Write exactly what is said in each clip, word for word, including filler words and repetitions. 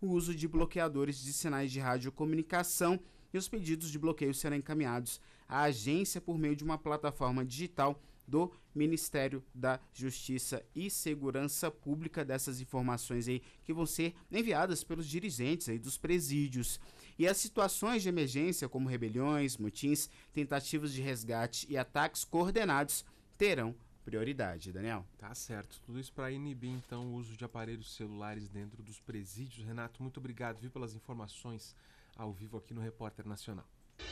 o uso de bloqueadores de sinais de radiocomunicação e os pedidos de bloqueio serão encaminhados à agência por meio de uma plataforma digital do Ministério da Justiça e Segurança Pública. Dessas informações aí que vão ser enviadas pelos dirigentes aí dos presídios. E as situações de emergência, como rebeliões, motins, tentativas de resgate e ataques coordenados, terão prioridade. Daniel? Tá certo. Tudo isso para inibir, então, o uso de aparelhos celulares dentro dos presídios. Renato, muito obrigado, viu, pelas informações ao vivo aqui no Repórter Nacional.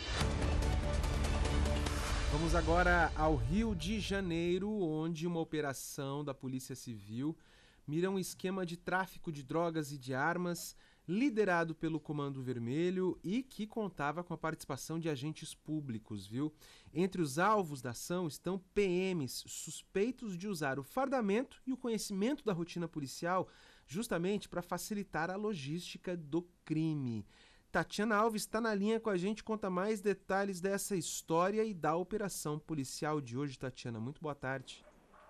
Vamos agora ao Rio de Janeiro, onde uma operação da Polícia Civil mira um esquema de tráfico de drogas e de armas liderado pelo Comando Vermelho e que contava com a participação de agentes públicos, viu? Entre os alvos da ação estão P Ms suspeitos de usar o fardamento e o conhecimento da rotina policial justamente para facilitar a logística do crime. Tatiana Alves está na linha com a gente, conta mais detalhes dessa história e da operação policial de hoje. Tatiana, muito boa tarde.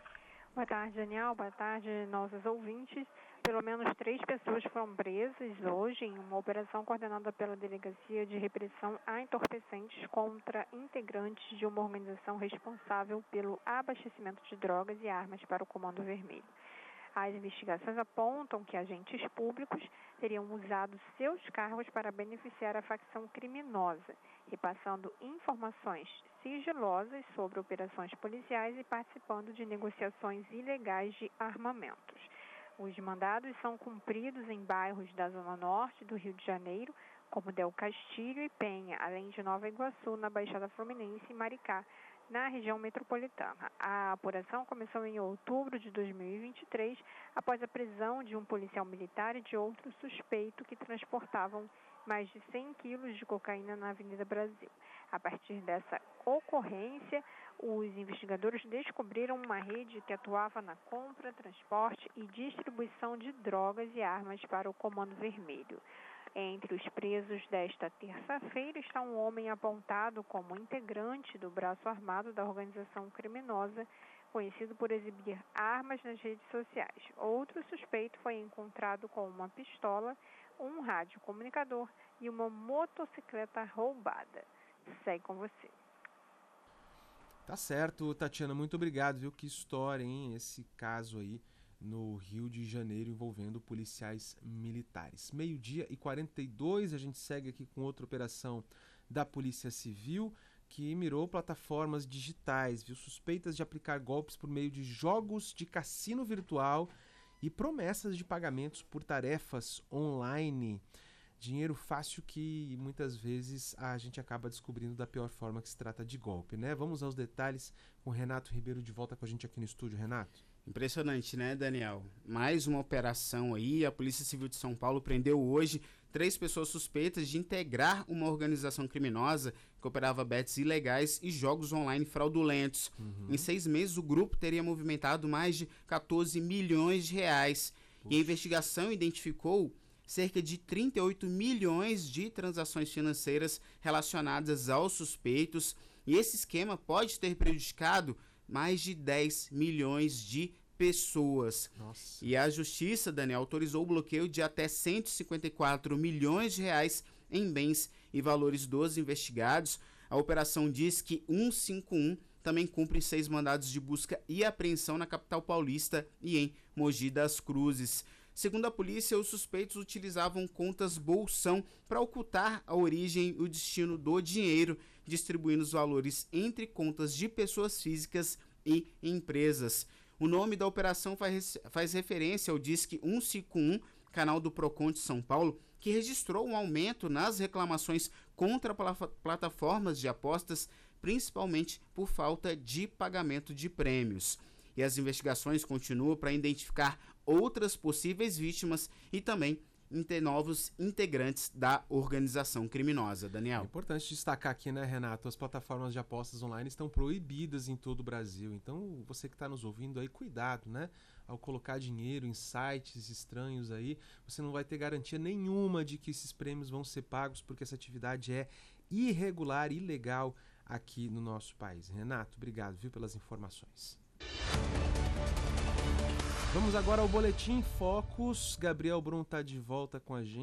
Boa tarde, Daniel. Boa tarde, nossos ouvintes. Pelo menos três pessoas foram presas hoje em uma operação coordenada pela Delegacia de Repressão a Entorpecentes contra integrantes de uma organização responsável pelo abastecimento de drogas e armas para o Comando Vermelho. As investigações apontam que agentes públicos teriam usado seus cargos para beneficiar a facção criminosa, repassando informações sigilosas sobre operações policiais e participando de negociações ilegais de armamentos. Os mandados são cumpridos em bairros da Zona Norte do Rio de Janeiro, como Del Castilho e Penha, além de Nova Iguaçu, na Baixada Fluminense e Maricá, na região metropolitana. A apuração começou em outubro de dois mil e vinte e três, após a prisão de um policial militar e de outro suspeito que transportavam mais de cem quilos de cocaína na Avenida Brasil. A partir dessa ocorrência, os investigadores descobriram uma rede que atuava na compra, transporte e distribuição de drogas e armas para o Comando Vermelho. Entre os presos desta terça-feira está um homem apontado como integrante do braço armado da organização criminosa, conhecido por exibir armas nas redes sociais. Outro suspeito foi encontrado com uma pistola, um radiocomunicador e uma motocicleta roubada. Segue com você. Tá certo, Tatiana, muito obrigado, viu? Que história, hein? Esse caso aí no Rio de Janeiro envolvendo policiais militares. Meio-dia e quarenta e dois, a gente segue aqui com outra operação da Polícia Civil que mirou plataformas digitais, viu? Suspeitas de aplicar golpes por meio de jogos de cassino virtual e promessas de pagamentos por tarefas online. Dinheiro fácil que muitas vezes a gente acaba descobrindo da pior forma, que se trata de golpe, né? Vamos aos detalhes com o Renato Ribeiro de volta com a gente aqui no estúdio. Renato? Impressionante, né, Daniel? Mais uma operação aí. A Polícia Civil de São Paulo prendeu hoje três pessoas suspeitas de integrar uma organização criminosa que operava bets ilegais e jogos online fraudulentos. Uhum. Em seis meses, o grupo teria movimentado mais de quatorze milhões de reais. Puxa. E a investigação identificou cerca de trinta e oito milhões de transações financeiras relacionadas aos suspeitos. E esse esquema pode ter prejudicado mais de dez milhões de pessoas. Nossa. E a Justiça, Daniel, autorizou o bloqueio de até cento e cinquenta e quatro milhões de reais em bens e valores dos investigados. A operação diz que cento e cinquenta e um também cumpre seis mandados de busca e apreensão na capital paulista e em Mogi das Cruzes. Segundo a polícia, os suspeitos utilizavam contas bolsão para ocultar a origem e o destino do dinheiro, distribuindo os valores entre contas de pessoas físicas e empresas. O nome da operação faz, faz referência ao Disque cento e cinquenta e um, canal do Procon de São Paulo, que registrou um aumento nas reclamações contra plataformas de apostas, principalmente por falta de pagamento de prêmios. E as investigações continuam para identificar outras possíveis vítimas e também ter novos integrantes da organização criminosa. Daniel? É importante destacar aqui, né, Renato? As plataformas de apostas online estão proibidas em todo o Brasil. Então, você que está nos ouvindo aí, cuidado, né? Ao colocar dinheiro em sites estranhos aí, você não vai ter garantia nenhuma de que esses prêmios vão ser pagos, porque essa atividade é irregular, ilegal aqui no nosso país. Renato, obrigado, viu, pelas informações. Vamos agora ao Boletim Focus. Gabriel Brum está de volta com a gente.